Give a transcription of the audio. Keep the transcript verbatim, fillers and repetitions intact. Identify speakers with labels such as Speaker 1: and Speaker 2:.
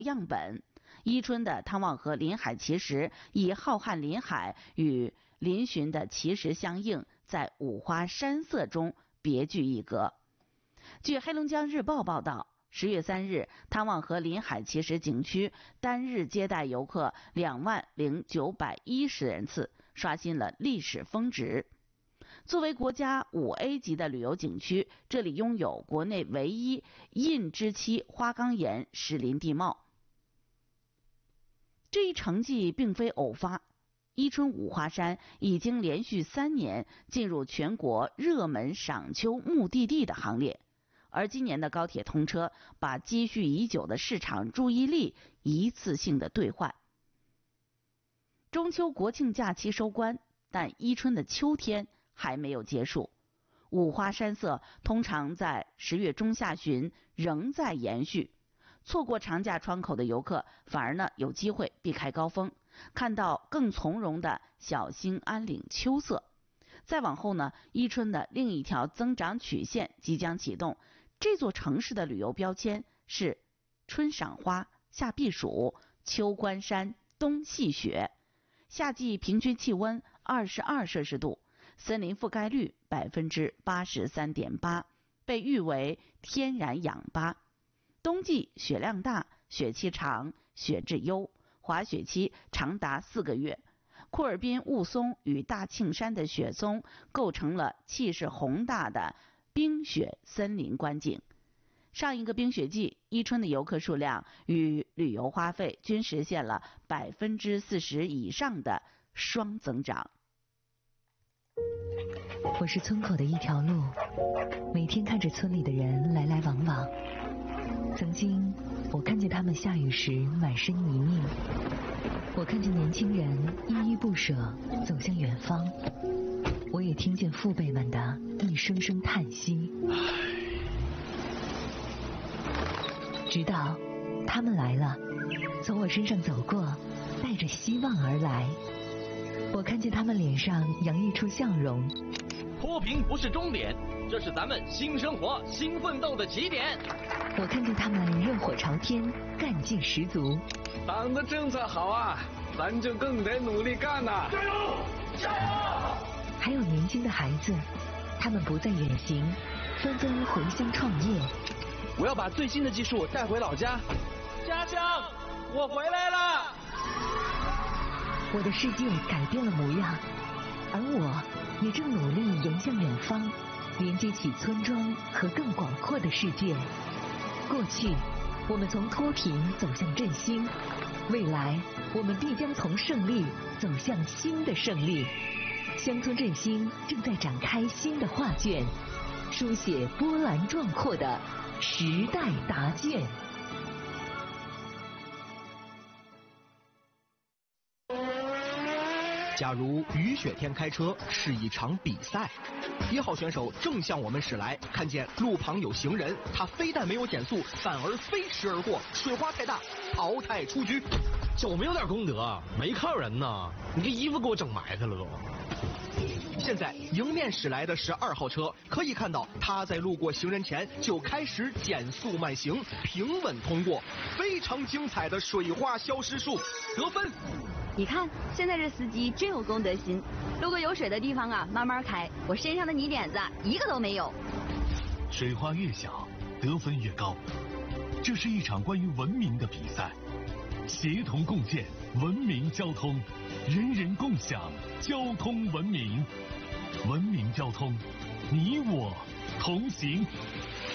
Speaker 1: 样本。伊春的汤旺河临海奇石以浩瀚临海与嶙峋的奇石相应，在五花山色中别具一格。据黑龙江日报报道，十月三日，汤旺河临海奇石景区单日接待游客两万零九百一十人次，刷新了历史峰值。作为国家五 A 级的旅游景区，这里拥有国内唯一印支期花岗岩石林地貌。这一成绩并非偶发，伊春五花山已经连续三年进入全国热门赏秋目的地的行列，而今年的高铁通车，把积蓄已久的市场注意力一次性的兑换。中秋国庆假期收官，但伊春的秋天还没有结束。五花山色通常在十月中下旬仍在延续，错过长假窗口的游客反而呢有机会避开高峰，看到更从容的小兴安岭秋色。再往后呢，伊春的另一条增长曲线即将启动。这座城市的旅游标签是春赏花，夏避暑，秋观山，冬戏雪。夏季平均气温二十二摄氏度，森林覆盖率百分之八十三点八，被誉为天然氧吧。冬季雪量大，雪期长，雪质优，滑雪期长达四个月。库尔滨雾凇与大庆山的雪松构成了气势宏大的冰雪森林观景。上一个冰雪季，伊春的游客数量与旅游花费均实现了百分之四十以上的双增长。
Speaker 2: 我是村口的一条路，每天看着村里的人来来往往。曾经，我看见他们下雨时满身泥泞，我看见年轻人依依不舍走向远方，我也听见父辈们的一声声叹息。直到他们来了，从我身上走过，带着希望而来。我看见他们脸上洋溢出笑容。
Speaker 3: 脱贫不是终点，这是咱们新生活、新奋斗的起点。
Speaker 2: 我看见他们热火朝天，干劲十足。
Speaker 4: 党的政策好啊，咱就更得努力干呐！
Speaker 3: 加油！加油！
Speaker 2: 还有年轻的孩子，他们不再远行，纷纷回乡创业。
Speaker 3: 我要把最新的技术带回老家。家乡，我回来了！
Speaker 2: 我的世界改变了模样，而我也正努力迎向远方，连接起村庄和更广阔的世界。过去，我们从脱贫走向振兴，未来，我们必将从胜利走向新的胜利。乡村振兴正在展开新的画卷，书写波澜壮阔的时代答卷。
Speaker 5: 假如雨雪天开车是一场比赛，一号选手正向我们驶来，看见路旁有行人，他非但没有减速，反而飞驰而过，水花太大，淘汰出局。
Speaker 6: 就没有点功德，没看人呢，你这衣服给我整埋汰了都。
Speaker 5: 现在迎面驶来的是二号车，可以看到他在路过行人前就开始减速慢行，平稳通过，非常精彩的水花消失术，得分。
Speaker 7: 你看，现在这司机真有公德心，路过有水的地方啊，慢慢开，我身上的泥点子一个都没有。
Speaker 8: 水花越小，得分越高。这是一场关于文明的比赛，协同共建文明交通，人人共享交通文明。文明交通，你我同行。